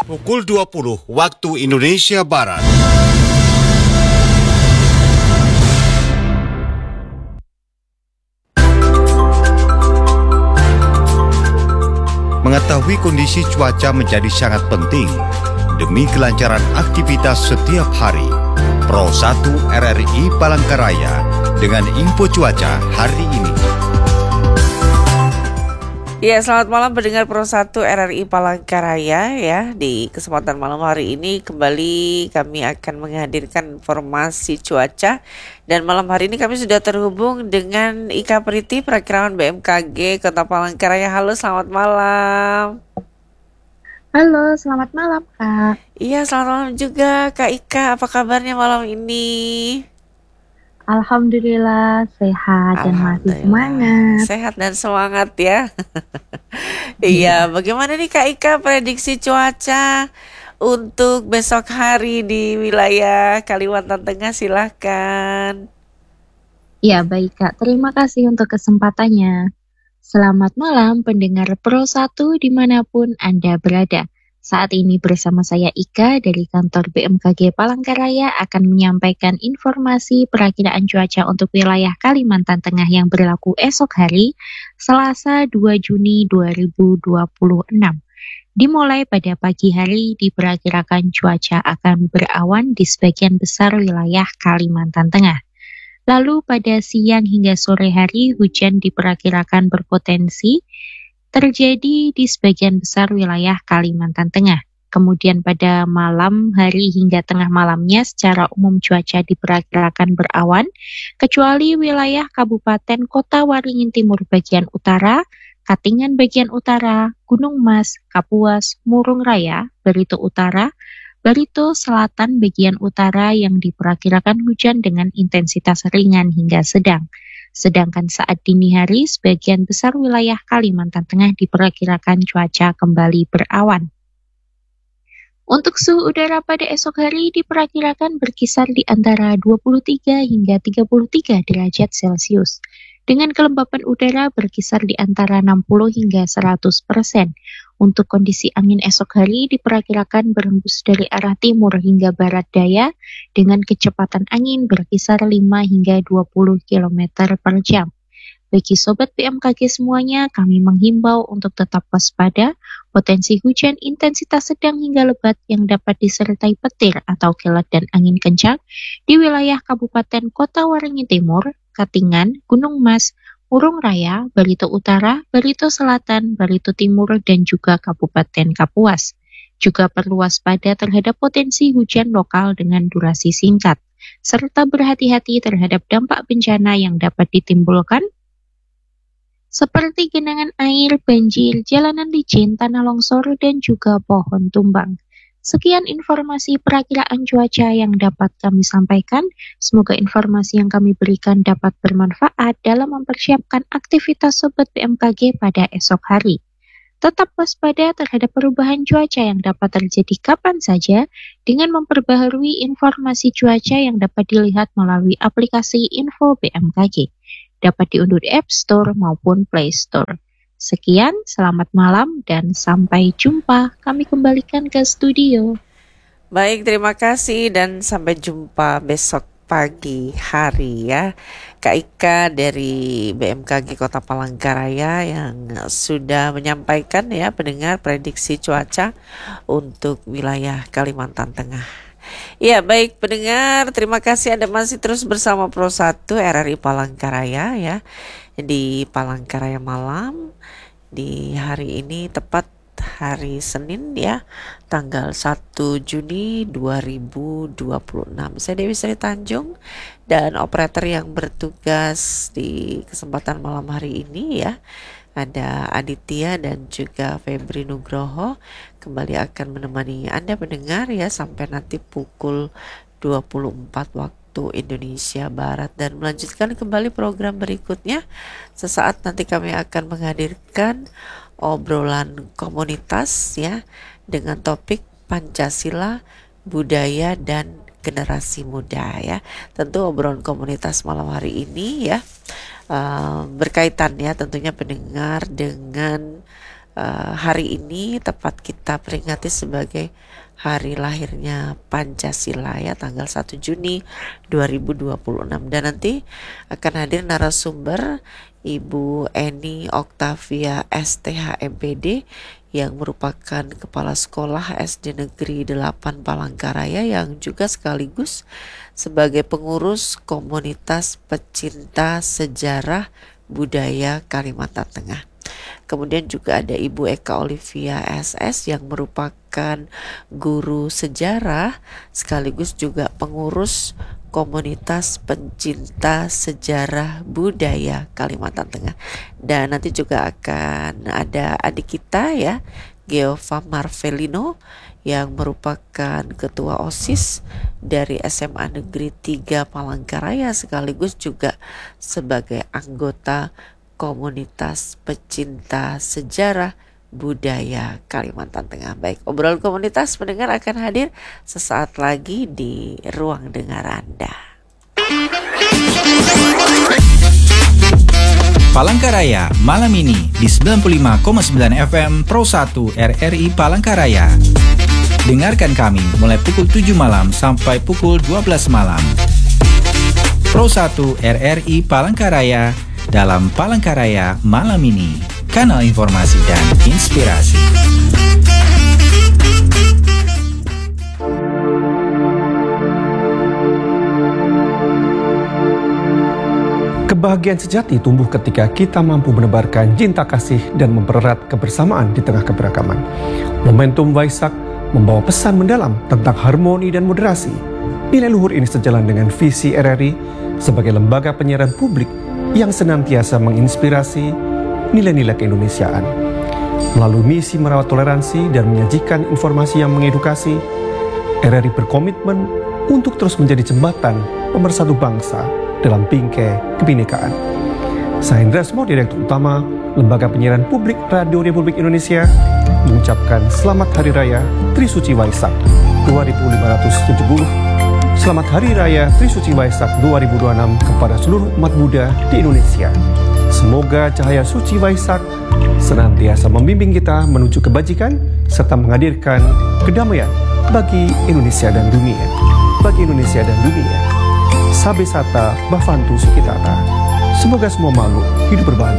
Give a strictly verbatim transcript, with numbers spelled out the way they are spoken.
Pukul dua puluh waktu Indonesia Barat. Mengetahui kondisi cuaca menjadi sangat penting demi kelancaran aktivitas setiap hari. Pro satu R R I Palangkaraya dengan info cuaca hari ini. Ya, selamat malam pendengar Pro satu R R I Palangkaraya ya. Di kesempatan malam hari ini kembali kami akan menghadirkan informasi cuaca. Dan malam hari ini kami sudah terhubung dengan Ika Priti, Perakirawan B M K G Kota Palangkaraya. Halo, selamat malam. Halo, selamat malam Kak. Iya, selamat malam juga Kak Ika. Apa kabarnya malam ini? Alhamdulillah sehat dan masih semangat. Sehat dan semangat ya. Iya, bagaimana nih Kak Ika prediksi cuaca untuk besok hari di wilayah Kalimantan Tengah, silahkan. Ya baik Kak, terima kasih untuk kesempatannya. Selamat malam pendengar Pro satu dimanapun Anda berada. Saat ini bersama saya Ika dari kantor B M K G Palangkaraya akan menyampaikan informasi perakiraan cuaca untuk wilayah Kalimantan Tengah yang berlaku esok hari, Selasa dua Juni dua ribu dua puluh enam. Dimulai pada pagi hari diperkirakan cuaca akan berawan di sebagian besar wilayah Kalimantan Tengah. Lalu pada siang hingga sore hari hujan diperkirakan berpotensi terjadi di sebagian besar wilayah Kalimantan Tengah. Kemudian pada malam hari hingga tengah malamnya secara umum cuaca diperkirakan berawan, kecuali wilayah Kabupaten Kota Waringin Timur bagian utara, Katingan bagian utara, Gunung Mas, Kapuas, Murung Raya, Barito Utara, Barito Selatan bagian utara yang diperkirakan hujan dengan intensitas ringan hingga sedang. Sedangkan saat dini hari, sebagian besar wilayah Kalimantan Tengah diperkirakan cuaca kembali berawan. Untuk suhu udara pada esok hari diperkirakan berkisar di antara dua puluh tiga hingga tiga puluh tiga derajat Celcius. Dengan kelembapan udara berkisar di antara enam puluh hingga seratus persen. Untuk kondisi angin esok hari diperkirakan berhembus dari arah timur hingga barat daya dengan kecepatan angin berkisar lima hingga dua puluh kilometer per jam. Bagi Sobat B M K G semuanya, kami menghimbau untuk tetap waspada potensi hujan intensitas sedang hingga lebat yang dapat disertai petir atau kilat dan angin kencang di wilayah Kabupaten Kota Waringin Timur, Katingan, Gunung Mas, Murung Raya, Barito Utara, Barito Selatan, Barito Timur, dan juga Kabupaten Kapuas. Juga perlu waspada terhadap potensi hujan lokal dengan durasi singkat, serta berhati-hati terhadap dampak bencana yang dapat ditimbulkan, seperti genangan air, banjir, jalanan licin, tanah longsor, dan juga pohon tumbang. Sekian informasi perakiraan cuaca yang dapat kami sampaikan. Semoga informasi yang kami berikan dapat bermanfaat dalam mempersiapkan aktivitas Sobat B M K G pada esok hari. Tetap waspada terhadap perubahan cuaca yang dapat terjadi kapan saja dengan memperbaharui informasi cuaca yang dapat dilihat melalui aplikasi Info B M K G. Dapat diunduh di App Store maupun Play Store. Sekian, selamat malam dan sampai jumpa. Kami kembalikan ke studio. Baik, terima kasih dan sampai jumpa besok pagi hari ya. Kak Ika dari B M K G Kota Palangkaraya yang sudah menyampaikan ya pendengar prediksi cuaca untuk wilayah Kalimantan Tengah. Ya baik pendengar, terima kasih Anda masih terus bersama Pro satu R R I Palangkaraya ya. Di Palangkaraya malam di hari ini tepat hari Senin ya, tanggal satu Juni dua ribu dua puluh enam. Saya Dewi Sri Tanjung dan operator yang bertugas di kesempatan malam hari ini ya, ada Aditya dan juga Febri Nugroho kembali akan menemani Anda pendengar ya sampai nanti pukul dua puluh empat waktu Indonesia Barat dan melanjutkan kembali program berikutnya. Sesaat nanti kami akan menghadirkan obrolan komunitas ya dengan topik Pancasila, budaya dan generasi muda ya. Tentu obrolan komunitas malam hari ini ya uh, berkaitan ya tentunya pendengar dengan uh, hari ini tepat kita peringati sebagai hari lahirnya Pancasila ya, tanggal satu Juni dua ribu dua puluh enam. Dan nanti akan hadir narasumber Ibu Eni Oktavia S T H M P D yang merupakan Kepala Sekolah S D Negeri delapan Palangkaraya yang juga sekaligus sebagai pengurus komunitas pecinta sejarah budaya Kalimantan Tengah. Kemudian juga ada Ibu Eka Olivia S S yang merupakan guru sejarah sekaligus juga pengurus komunitas pencinta sejarah budaya Kalimantan Tengah. Dan nanti juga akan ada adik kita ya, Geova Marvelino yang merupakan ketua OSIS dari S M A Negeri tiga Palangkaraya sekaligus juga sebagai anggota komunitas pecinta sejarah budaya Kalimantan Tengah. Baik, obrolan komunitas pendengar akan hadir sesaat lagi di ruang dengar Anda. Palangkaraya malam ini di sembilan puluh lima koma sembilan F M Pro satu R R I Palangkaraya. Dengarkan kami mulai pukul tujuh malam sampai pukul dua belas malam. Pro satu R R I Palangkaraya dalam Palangkaraya malam ini, kanal informasi dan inspirasi. Kebahagiaan sejati tumbuh ketika kita mampu menebarkan cinta kasih dan mempererat kebersamaan di tengah keberagaman. Momentum Waisak membawa pesan mendalam tentang harmoni dan moderasi. Nilai luhur ini sejalan dengan visi R R I sebagai lembaga penyiaran publik yang senantiasa menginspirasi nilai-nilai keindonesiaan. Melalui misi merawat toleransi dan menyajikan informasi yang mengedukasi, R R I berkomitmen untuk terus menjadi jembatan pemersatu bangsa dalam bingkai kebinekaan. Saya Hendra Smo, Direktur Utama Lembaga Penyiaran Publik Radio Republik Indonesia, mengucapkan Selamat Hari Raya Trisuci Waisak dua ribu lima ratus tujuh puluh. Selamat Hari Raya Trisuci Waisak dua ribu dua puluh enam kepada seluruh umat Buddha di Indonesia. Semoga cahaya suci Waisak senantiasa membimbing kita menuju kebajikan serta menghadirkan kedamaian bagi Indonesia dan dunia. Bagi Indonesia dan dunia. Sabe Sata Bavantu Sukitata. Semoga semua makhluk hidup berbahagia.